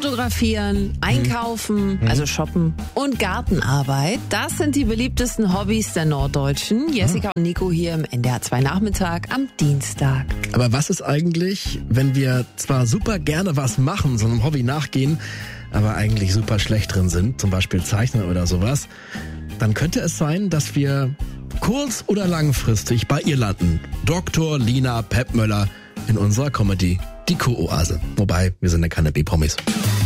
Fotografieren, Einkaufen, also shoppen und Gartenarbeit. Das sind die beliebtesten Hobbys der Norddeutschen. Jessica und Nico hier im NDR 2 Nachmittag am Dienstag. Aber was ist eigentlich, wenn wir zwar super gerne was machen, so einem Hobby nachgehen, aber eigentlich super schlecht drin sind, zum Beispiel Zeichnen oder sowas? Dann könnte es sein, dass wir kurz- oder langfristig bei ihr landen. Dr. Lina Peppmöller in unserer Comedy Die Co-Oase. Wobei, wir sind ja keine B-Promis.